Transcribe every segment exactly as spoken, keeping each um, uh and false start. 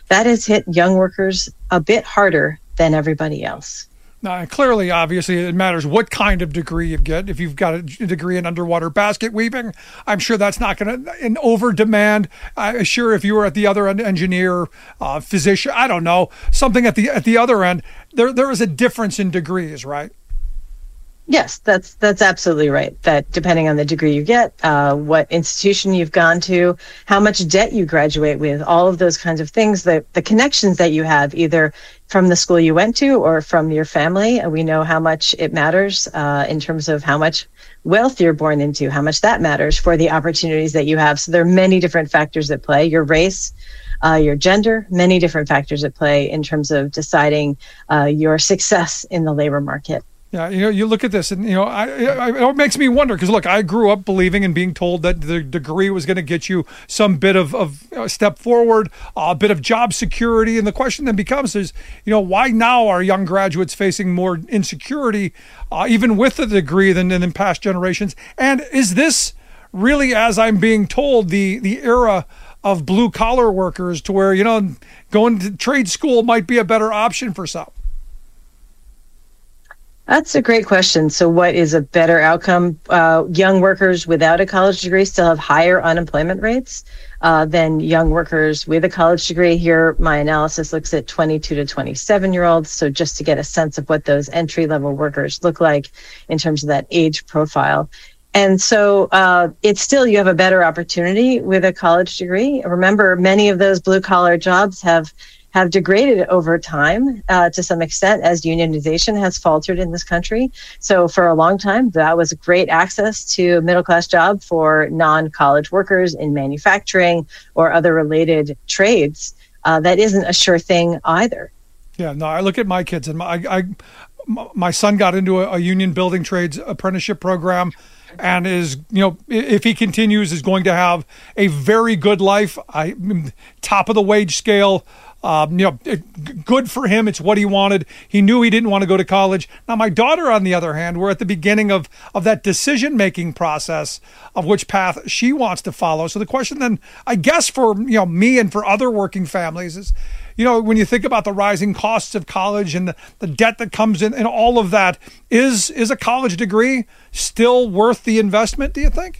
that has hit young workers a bit harder than everybody else. Now, clearly, obviously, it matters what kind of degree you get. If you've got a degree in underwater basket weaving, I'm sure that's not going to, in over demand. I'm sure if you were at the other end, engineer, uh, physician, I don't know, something at the at the other end, there there is a difference in degrees, right? Yes, that's that's absolutely right. That depending on the degree you get, uh, what institution you've gone to, how much debt you graduate with, all of those kinds of things, the, the connections that you have either from the school you went to or from your family. We know how much it matters uh, in terms of how much wealth you're born into, how much that matters for the opportunities that you have. So there are many different factors at play. Your race, uh, your gender, many different factors at play in terms of deciding uh, your success in the labor market. Yeah, you know, you look at this, and you know, I, I, it makes me wonder because look, I grew up believing and being told that the degree was going to get you some bit of of a step forward, a bit of job security, and the question then becomes: is you know, why now are young graduates facing more insecurity, uh, even with the degree, than, than in past generations? And is this really, as I'm being told, the the era of blue collar workers, to where you know, going to trade school might be a better option for some? That's a great question. So what is a better outcome? Uh, young workers without a college degree still have higher unemployment rates uh, than young workers with a college degree. Here, my analysis looks at twenty-two to twenty-seven year olds. So just to get a sense of what those entry level workers look like in terms of that age profile. And so uh, it's still, you have a better opportunity with a college degree. Remember, many of those blue collar jobs have have degraded over time uh, to some extent as unionization has faltered in this country. So for a long time, that was great access to a middle-class job for non-college workers in manufacturing or other related trades. Uh, that isn't a sure thing either. Yeah, no, I look at my kids, and my, I, my son got into a, a union building trades apprenticeship program, and is, you know, if he continues, is going to have a very good life. I top of the wage scale. Um, you know, good for him. It's what he wanted. He knew he didn't want to go to college. Now, my daughter, on the other hand, we're at the beginning of, of that decision-making process of which path she wants to follow. So the question then, I guess, for, you know, me and for other working families is, you know, when you think about the rising costs of college and the, the debt that comes in and all of that, is, is a college degree still worth the investment, do you think?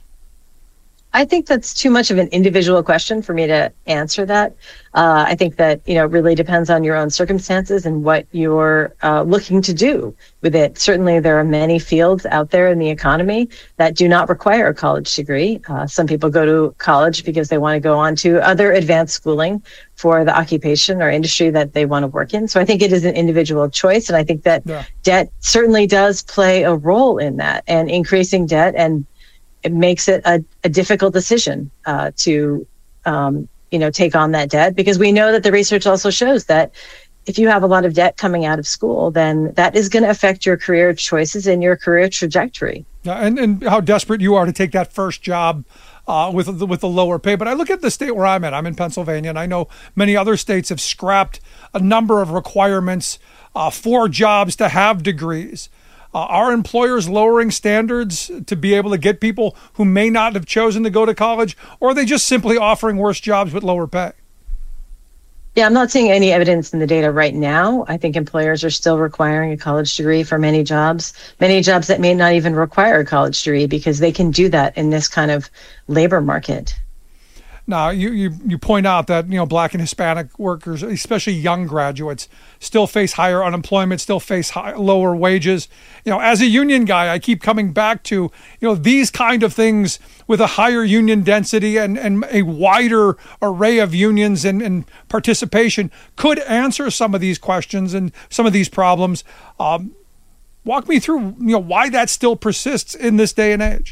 I think that's too much of an individual question for me to answer that. Uh, I think that, you know, it really depends on your own circumstances and what you're uh, looking to do with it. Certainly, there are many fields out there in the economy that do not require a college degree. Uh, some people go to college because they want to go on to other advanced schooling for the occupation or industry that they want to work in. So I think it is an individual choice. And I think that yeah. debt certainly does play a role in that, and increasing debt, and it makes it a, a difficult decision uh, to, um, you know, take on that debt, because we know that the research also shows that if you have a lot of debt coming out of school, then that is going to affect your career choices and your career trajectory. Yeah, and, and how desperate you are to take that first job uh, with the, with the lower pay. But I look at the state where I'm at. I'm in Pennsylvania, and I know many other states have scrapped a number of requirements uh, for jobs to have degrees. Uh, are employers lowering standards to be able to get people who may not have chosen to go to college, or are they just simply offering worse jobs with lower pay? Yeah, I'm not seeing any evidence in the data right now. I think employers are still requiring a college degree for many jobs, many jobs that may not even require a college degree, because they can do that in this kind of labor market. Now, you, you, you point out that, you know, Black and Hispanic workers, especially young graduates, still face higher unemployment, still face high, lower wages. You know, as a union guy, I keep coming back to, you know, these kind of things with a higher union density and, and a wider array of unions and, and participation could answer some of these questions and some of these problems. Um, walk me through, you know, why that still persists in this day and age.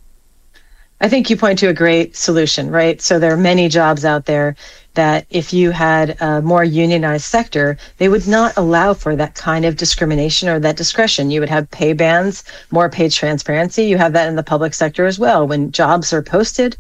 I think you point to a great solution, right? So there are many jobs out there that if you had a more unionized sector, they would not allow for that kind of discrimination or that discretion. You would have pay bands, more pay transparency. You have that in the public sector as well. When jobs are posted,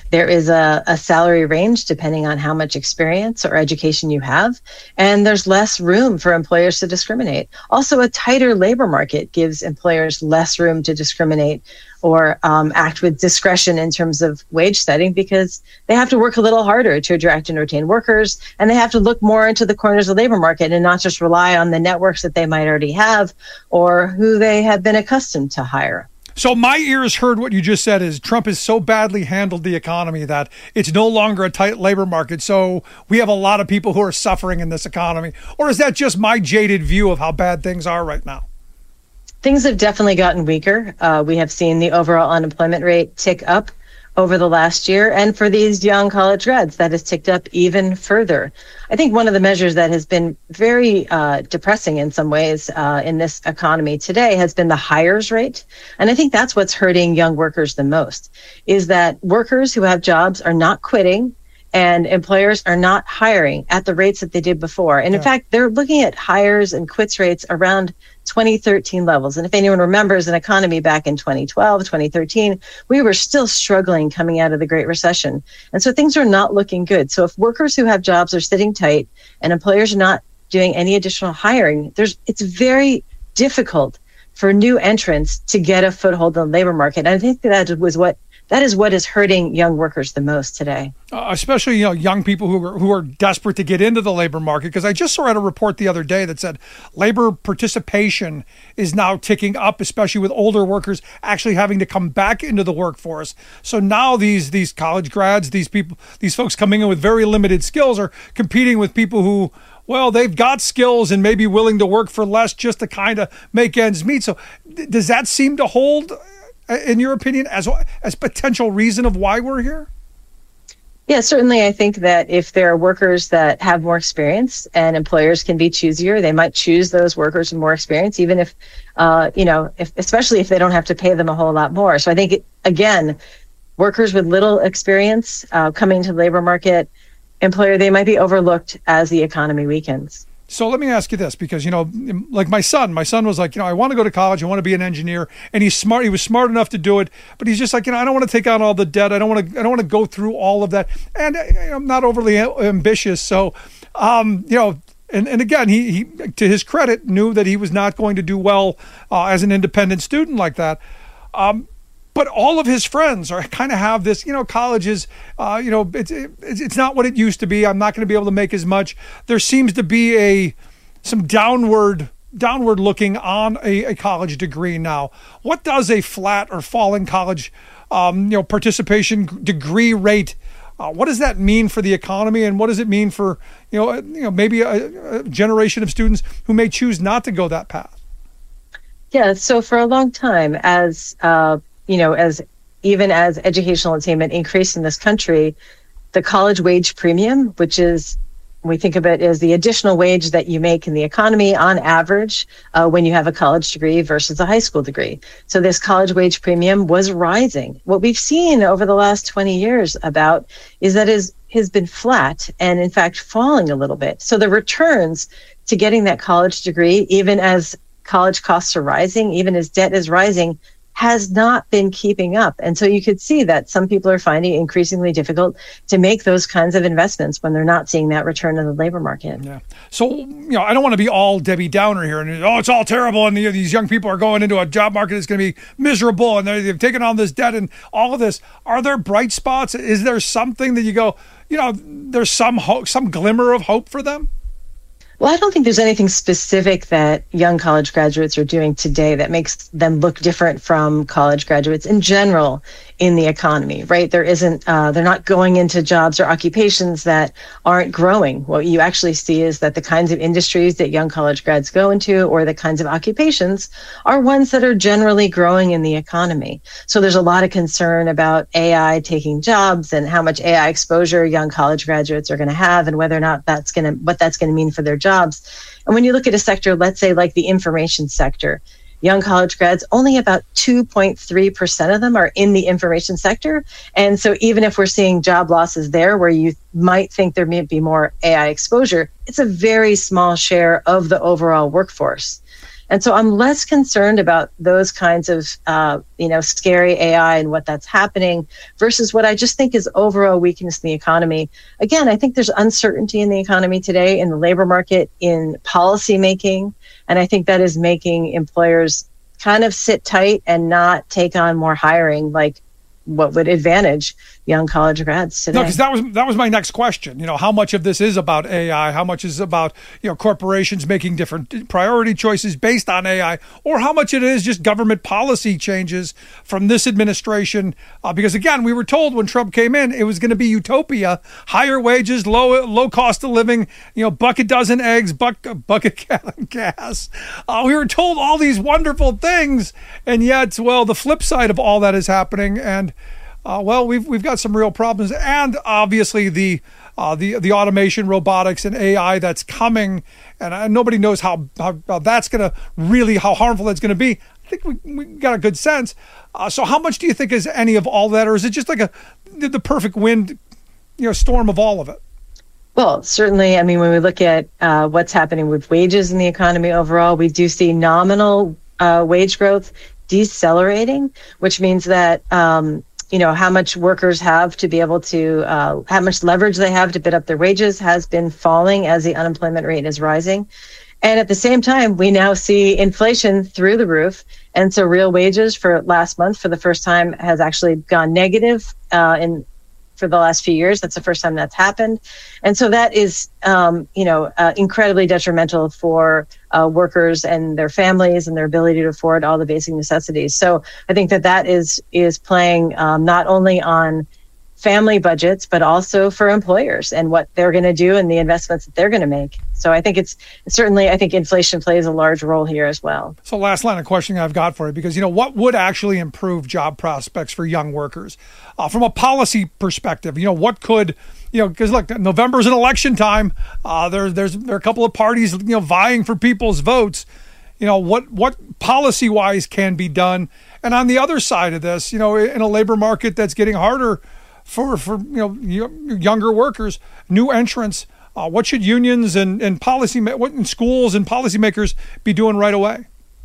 There is a, a salary range depending on how much experience or education you have, and there's less room for employers to discriminate. Also, a tighter labor market gives employers less room to discriminate or um, act with discretion in terms of wage setting, because they have to work a little harder to attract and retain workers, and they have to look more into the corners of the labor market and not just rely on the networks that they might already have or who they have been accustomed to hire. So my ears heard what you just said is Trump has so badly handled the economy that it's no longer a tight labor market. So we have a lot of people who are suffering in this economy. Or is that just my jaded view of how bad things are right now? Things have definitely gotten weaker. Uh, we have seen the overall unemployment rate tick up over the last year. And for these young college grads, that has ticked up even further. I think one of the measures that has been very uh, depressing in some ways uh, in this economy today has been the hires rate. And I think that's what's hurting young workers the most, is that workers who have jobs are not quitting and employers are not hiring at the rates that they did before. And in yeah. fact, they're looking at hires and quits rates around twenty thirteen levels. And if anyone remembers an economy back in twenty twelve, twenty thirteen, we were still struggling coming out of the Great Recession. And so things are not looking good. So if workers who have jobs are sitting tight and employers are not doing any additional hiring, there's it's very difficult for new entrants to get a foothold in the labor market. And I think that was what That is what is hurting young workers the most today. Uh, especially, you know, young people who are, who are desperate to get into the labor market. Because I just saw a report the other day that said labor participation is now ticking up, especially with older workers actually having to come back into the workforce. So now these these college grads, these people, these folks coming in with very limited skills are competing with people who, well, they've got skills and may be willing to work for less just to kind of make ends meet. So th- does that seem to hold, in your opinion, as as potential reason of why we're here? Yeah, certainly. I think that if there are workers that have more experience and employers can be choosier, they might choose those workers with more experience, even if, uh, you know, if, especially if they don't have to pay them a whole lot more. So I think, it, again, workers with little experience uh, coming to the labor market, employer, they might be overlooked as the economy weakens. So let me ask you this, because, you know, like my son, my son was like, you know, I want to go to college. I want to be an engineer. And he's smart. He was smart enough to do it. But he's just like, you know, I don't want to take on all the debt. I don't want to I don't want to go through all of that. And I'm not overly ambitious. So, um, you know, and, and again, he, he, to his credit, knew that he was not going to do well uh, as an independent student like that. Um, But all of his friends are kind of have this, you know, college is, uh, you know, it's, it's it's not what it used to be. I'm not going to be able to make as much. There seems to be a some downward downward looking on a, a college degree now. What does a flat or falling college, um, you know, participation degree rate? Uh, what does that mean for the economy, and what does it mean for, you know, you know, maybe a, a generation of students who may choose not to go that path? Yeah. So for a long time, as uh, you know, as even as educational attainment increased in this country, the college wage premium, which is, we think of it as the additional wage that you make in the economy on average uh, when you have a college degree versus a high school degree. So this college wage premium was rising. What we've seen over the last twenty years about is that it has been flat and in fact falling a little bit. So the returns to getting that college degree, even as college costs are rising, even as debt is rising, has not been keeping up. And so you could see that some people are finding it increasingly difficult to make those kinds of investments when they're not seeing that return in the labor market. Yeah. So, you know, I don't want to be all Debbie Downer here and, oh, it's all terrible. And you know, these young people are going into a job market that's going to be miserable and they've taken on this debt and all of this. Are there bright spots? Is there something that you go, you know, there's some hope, some glimmer of hope for them? Well, I don't think there's anything specific that young college graduates are doing today that makes them look different from college graduates in general in the economy, right? There isn't, uh, they're not going into jobs or occupations that aren't growing. What you actually see is that the kinds of industries that young college grads go into or the kinds of occupations are ones that are generally growing in the economy. So there's a lot of concern about A I taking jobs and how much A I exposure young college graduates are going to have and whether or not that's going to, what that's going to mean for their jobs. Jobs. And when you look at a sector, let's say like the information sector, young college grads, only about two point three percent of them are in the information sector. And so even if we're seeing job losses there where you might think there may be more A I exposure, it's a very small share of the overall workforce. And so I'm less concerned about those kinds of, uh, you know, scary A I and what that's happening versus what I just think is overall weakness in the economy. Again, I think there's uncertainty in the economy today, in the labor market, in policy making. And I think that is making employers kind of sit tight and not take on more hiring, like what would advantage young college grads today. No, because that was that was my next question. You know, how much of this is about A I? How much is about, you know, corporations making different priority choices based on A I, or how much it is just government policy changes from this administration? Uh, because again, we were told when Trump came in, it was going to be utopia: higher wages, low low cost of living, you know, bucket dozen eggs, buck bucket gallon gas. Uh, we were told all these wonderful things, and yet, well, the flip side of all that is happening, and Uh, well, we've we've got some real problems, and obviously the uh, the the automation, robotics, and A I that's coming, and uh, nobody knows how, how, how that's going to really how harmful that's going to be. I think we we got a good sense. Uh, so, how much do you think is any of all that, or is it just like a the perfect wind, you know, storm of all of it? Well, certainly. I mean, when we look at uh, what's happening with wages in the economy overall, we do see nominal uh, wage growth decelerating, which means that. Um, you know, how much workers have to be able to, uh, how much leverage they have to bid up their wages has been falling as the unemployment rate is rising. And at the same time, we now see inflation through the roof. And so real wages for last month, for the first time, has actually gone negative uh, in for the last few years. That's the first time that's happened. And so that is, um, you know, uh, incredibly detrimental for uh, workers and their families and their ability to afford all the basic necessities. So I think that that is, is playing um, not only on family budgets, but also for employers and what they're going to do and the investments that they're going to make. So I think it's certainly, I think inflation plays a large role here as well. So last line of questioning I've got for you, because, you know, what would actually improve job prospects for young workers uh, from a policy perspective? You know, what could, you know, because look, November is an election time. Uh, there, there's there are a couple of parties, you know, vying for people's votes. You know, what what policy wise can be done? And on the other side of this, you know, in a labor market that's getting harder for, for you know, younger workers, new entrants, uh, what should unions and, and policy, what in schools and policymakers be doing right away?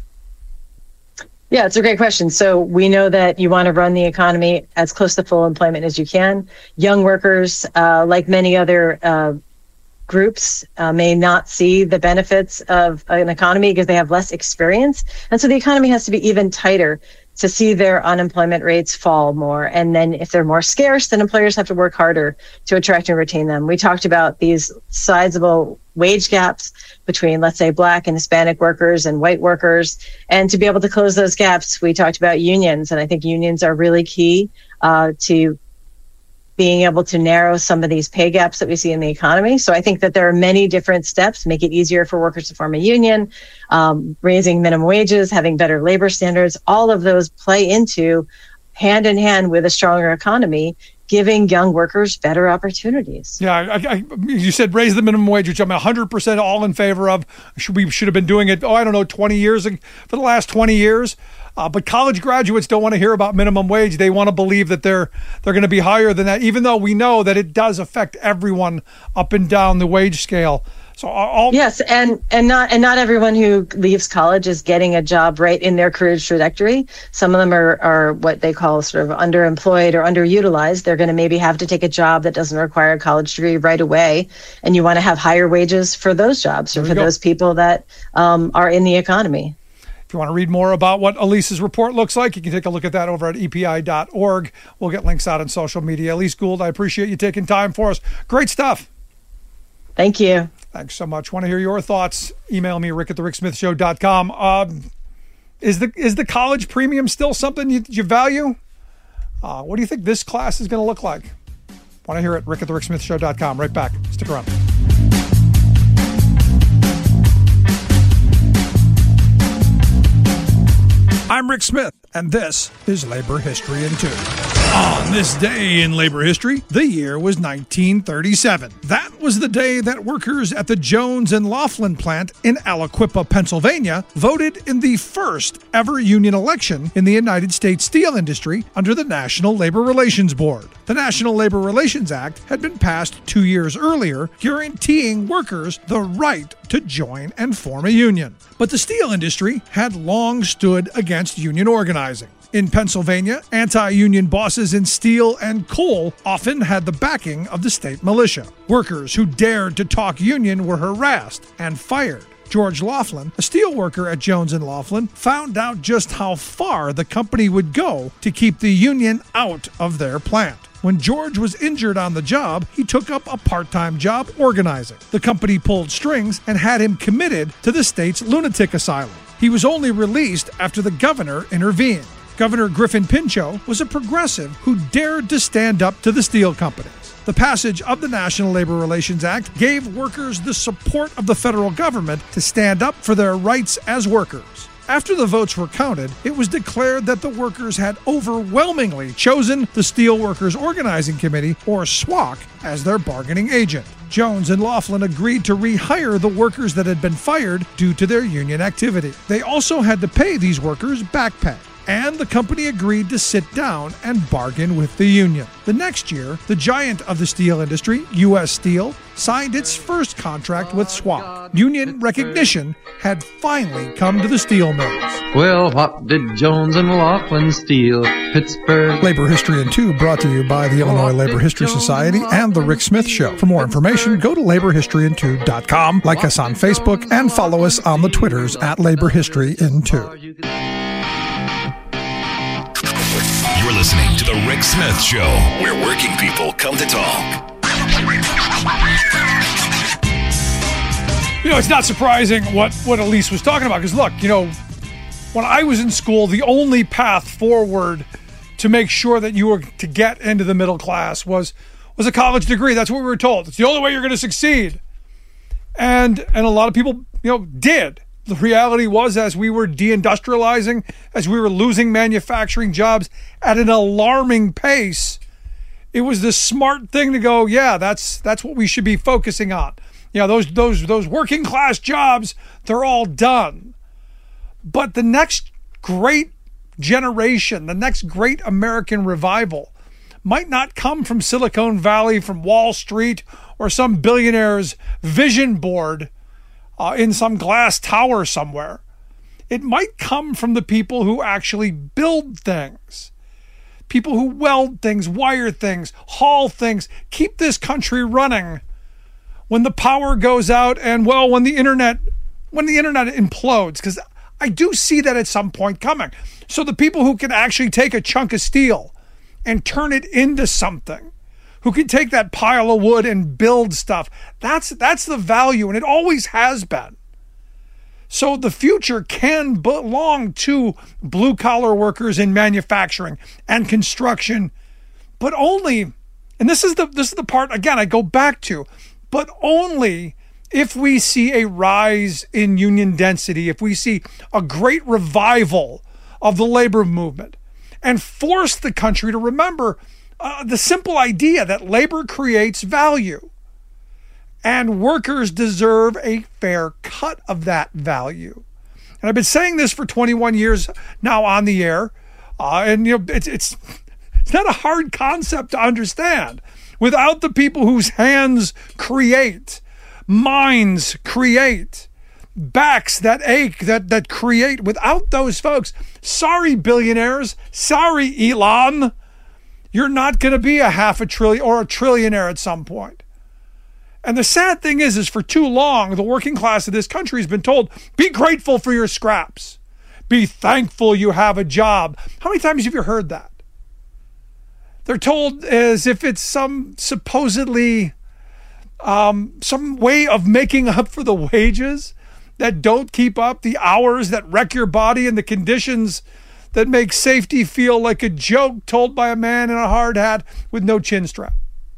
Yeah, it's a great question. So we know that you want to run the economy as close to full employment as you can. Young workers, uh, like many other uh, groups, uh, may not see the benefits of an economy because they have less experience. And so the economy has to be even tighter to see their unemployment rates fall more. And then if they're more scarce, then employers have to work harder to attract and retain them. We talked about these sizable wage gaps between, let's say, Black and Hispanic workers and white workers. And to be able to close those gaps, we talked about unions. And I think unions are really key uh, to being able to narrow some of these pay gaps that we see in the economy. So I think that there are many different steps, make it easier for workers to form a union, um, raising minimum wages, having better labor standards. All of those play into hand in hand with a stronger economy, giving young workers better opportunities. Yeah, I, I, you said raise the minimum wage, which I'm one hundred percent all in favor of. Should, we should have been doing it, oh, I don't know, twenty years, for the last twenty years. Uh, but college graduates don't want to hear about minimum wage. They want to believe that they're they're going to be higher than that, even though we know that it does affect everyone up and down the wage scale. So all yes, and and not and not everyone who leaves college is getting a job right in their career trajectory. Some of them are are what they call sort of underemployed or underutilized. They're going to maybe have to take a job that doesn't require a college degree right away, and you want to have higher wages for those jobs or for go. those people that um, are in the economy. If you want to read more about what Elise's report looks like, you can take a look at that over at E P I dot org. We'll get links out on social media. Elise Gould, I appreciate you taking time for us. Great stuff. Thank you. Thanks so much. Want to hear your thoughts? Email me, rick at the rick smith show dot com. Um, is the is the college premium still something you, you value? Uh, what do you think this class is going to look like? Want to hear it? rick at the rick smith show dot com. Right back. Stick around. I'm Rick Smith, and this is Labor History in Two. On this day in labor history, the year was nineteen thirty-seven. That was the day that workers at the Jones and Laughlin plant in Aliquippa, Pennsylvania, voted in the first ever union election in the United States steel industry under the National Labor Relations Board. The National Labor Relations Act had been passed two years earlier, guaranteeing workers the right to join and form a union. But the steel industry had long stood against union organizing. In Pennsylvania, anti-union bosses in steel and coal often had the backing of the state militia. Workers who dared to talk union were harassed and fired. George Laughlin, a steel worker at Jones and Laughlin, found out just how far the company would go to keep the union out of their plant. When George was injured on the job, he took up a part-time job organizing. The company pulled strings and had him committed to the state's lunatic asylum. He was only released after the governor intervened. Governor Griffin Pinchot was a progressive who dared to stand up to the steel companies. The passage of the National Labor Relations Act gave workers the support of the federal government to stand up for their rights as workers. After the votes were counted, it was declared that the workers had overwhelmingly chosen the Steelworkers Organizing Committee, or S W O C, as their bargaining agent. Jones and Laughlin agreed to rehire the workers that had been fired due to their union activity. They also had to pay these workers back pay. And the company agreed to sit down and bargain with the union. The next year, the giant of the steel industry, U S Steel, signed its first contract with S W O C. Union recognition had finally come to the steel mills. Well, what did Jones and Laughlin steal? Pittsburgh. Labor History in Two, brought to you by the Illinois Labor History Society and The Rick Smith Show. For more information, go to labor history in two dot com, like us on Facebook, and follow us on the Twitters at Labor History in Two. You're listening to The Rick Smith Show, where working people come to talk. You know, it's not surprising what, what Elise was talking about, because look, you know, when I was in school, the only path forward to make sure that you were to get into the middle class was was a college degree. That's what we were told. It's the only way you're going to succeed. And and a lot of people, you know, did. The reality was, as we were deindustrializing, as we were losing manufacturing jobs at an alarming pace, it was the smart thing to go, yeah, that's that's what we should be focusing on. Yeah, those those those working class jobs, they're all done. But the next great generation, the next great American revival, might not come from Silicon Valley, from Wall Street, or some billionaire's vision board Uh, in some glass tower somewhere. It might come from the people who actually build things, people who weld things, wire things, haul things, keep this country running when the power goes out and, well, when the internet when the internet implodes, because I do see that at some point coming. So the people who can actually take a chunk of steel and turn it into something, who can take that pile of wood and build stuff. That's that's the value, and it always has been. So the future can belong to blue-collar workers in manufacturing and construction, but only, and this is the this is the part, again, I go back to, but only if we see a rise in union density, if we see a great revival of the labor movement, and force the country to remember Uh, the simple idea that labor creates value and workers deserve a fair cut of that value. And I've been saying this for twenty-one years now on the air, uh, and you know it's it's it's not a hard concept to understand. Without the people whose hands create, minds create, backs that ache, that that create, without those folks, sorry billionaires, sorry Elon, you're not going to be a half a trillion or a trillionaire at some point. And the sad thing is, is for too long, the working class of this country has been told, be grateful for your scraps. Be thankful you have a job. How many times have you heard that? They're told as if it's some supposedly um, some way of making up for the wages that don't keep up, the hours that wreck your body, and the conditions that make safety feel like a joke told by a man in a hard hat with no chin strap.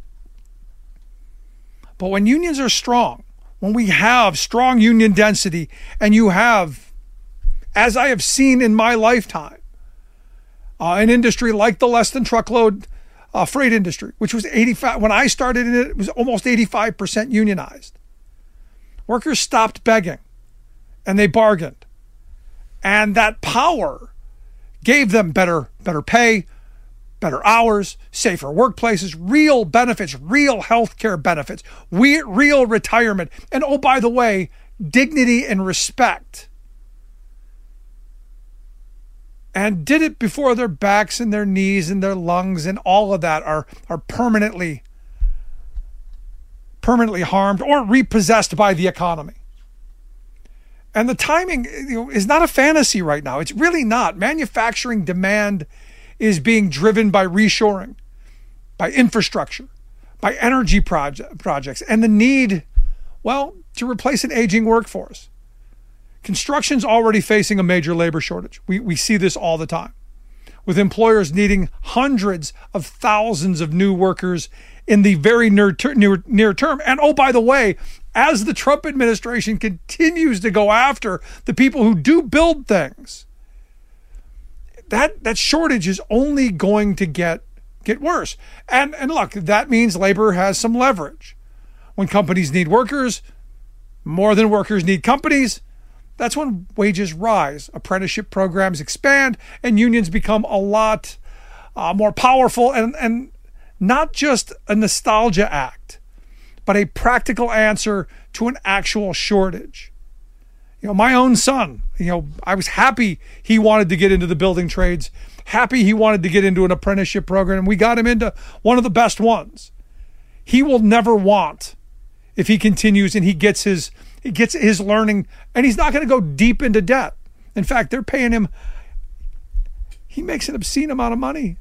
But when unions are strong, when we have strong union density, and you have, as I have seen in my lifetime, uh, an industry like the less than truckload uh, freight industry, which was eighty-five, when I started in it, it was almost eighty-five percent unionized. Workers stopped begging and they bargained. And that power gave them better, better pay, better hours, safer workplaces, real benefits, real healthcare benefits, we, real retirement. And oh, by the way, dignity and respect. And did it before their backs and their knees and their lungs and all of that are, are permanently, permanently harmed or repossessed by the economy. And the timing, you know, is not a fantasy right now. It's really not. Manufacturing demand is being driven by reshoring, by infrastructure, by energy project, projects, and the need, well, to replace an aging workforce. Construction's already facing a major labor shortage. We, we see this all the time, with employers needing hundreds of thousands of new workers in the very near, ter- near, near term. And oh, by the way, as the Trump administration continues to go after the people who do build things, that that shortage is only going to get get worse. And and look, that means labor has some leverage. When companies need workers, more than workers need companies, that's when wages rise, apprenticeship programs expand, and unions become a lot uh, more powerful, and, and not just a nostalgia act, but a practical answer to an actual shortage. You know, my own son, you know, I was happy he wanted to get into the building trades, happy he wanted to get into an apprenticeship program, and we got him into one of the best ones. He will never want, if he continues and he gets his he gets his learning, and he's not going to go deep into debt. In fact, they're paying him, he makes an obscene amount of money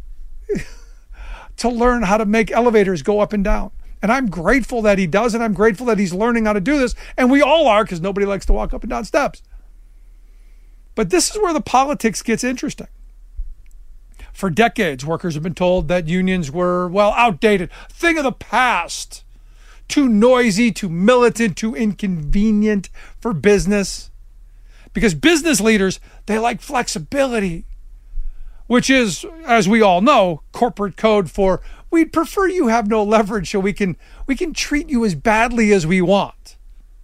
to learn how to make elevators go up and down. And I'm grateful that he does, and I'm grateful that he's learning how to do this. And we all are, because nobody likes to walk up and down steps. But this is where the politics gets interesting. For decades, workers have been told that unions were, well, outdated, thing of the past, too noisy, too militant, too inconvenient for business. Because business leaders, they like flexibility, which is, as we all know, corporate code for we'd prefer you have no leverage so we can we can treat you as badly as we want.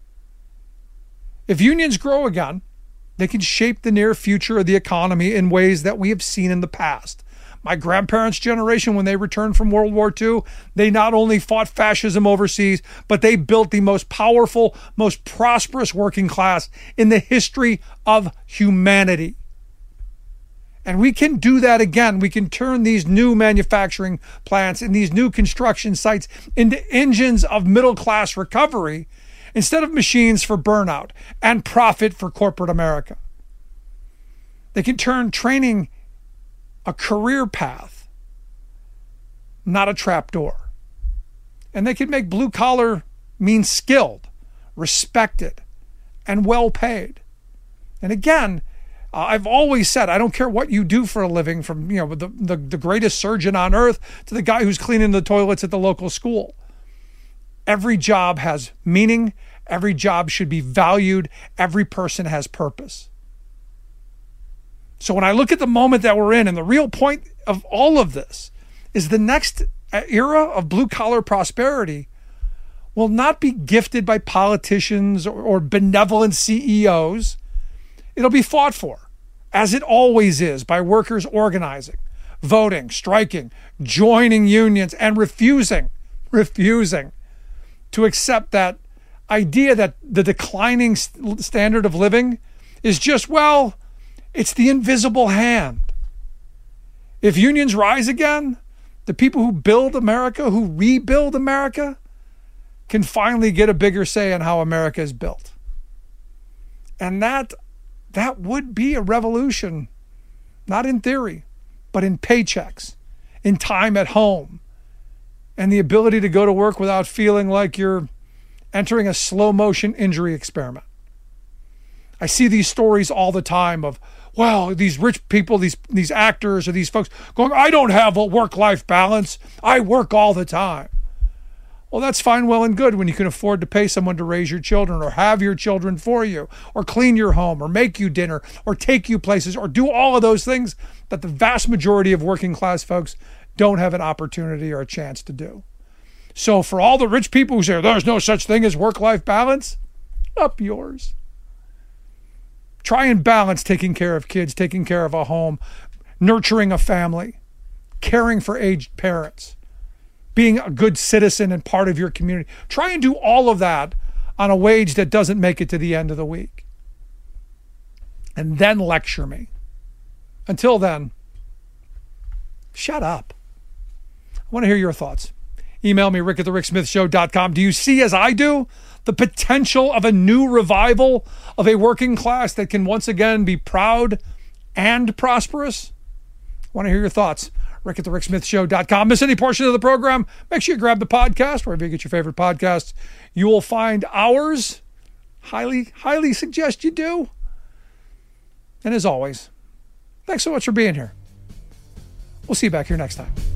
If unions grow again, they can shape the near future of the economy in ways that we have seen in the past. My grandparents' generation, when they returned from World War Two, they not only fought fascism overseas, but they built the most powerful, most prosperous working class in the history of humanity. And we can do that again. We can turn these new manufacturing plants and these new construction sites into engines of middle-class recovery instead of machines for burnout and profit for corporate America. They can turn training a career path, not a trapdoor. And they can make blue collar mean skilled, respected, and well paid. And again, uh, I've always said, I don't care what you do for a living, from you know the, the, the greatest surgeon on earth to the guy who's cleaning the toilets at the local school. Every job has meaning. Every job should be valued. Every person has purpose. So when I look at the moment that we're in, and the real point of all of this is the next era of blue-collar prosperity will not be gifted by politicians or, or benevolent C E Os. It'll be fought for, as it always is, by workers organizing, voting, striking, joining unions, and refusing, refusing to accept that idea that the declining standard of living is just, well, it's the invisible hand. If unions rise again, the people who build America, who rebuild America, can finally get a bigger say in how America is built. And that that would be a revolution, not in theory, but in paychecks, in time at home, and the ability to go to work without feeling like you're entering a slow motion injury experiment. I see these stories all the time of, wow, these rich people, these these actors or these folks going, I don't have a work-life balance. I work all the time. Well, that's fine, well, and good when you can afford to pay someone to raise your children or have your children for you or clean your home or make you dinner or take you places or do all of those things that the vast majority of working class folks don't have an opportunity or a chance to do. So for all the rich people who say there's no such thing as work-life balance, up yours. Try and balance taking care of kids, taking care of a home, nurturing a family, caring for aged parents, being a good citizen and part of your community. Try and do all of that on a wage that doesn't make it to the end of the week. And then lecture me. Until then, shut up. I want to hear your thoughts. Email me, rick at the rick smith show dot com. Do you see, as I do, the potential of a new revival of a working class that can once again be proud and prosperous? I want to hear your thoughts. rick at the rick smith show dot com. Miss any portion of the program? Make sure you grab the podcast wherever you get your favorite podcasts. You will find ours. Highly, highly suggest you do. And as always, thanks so much for being here. We'll see you back here next time.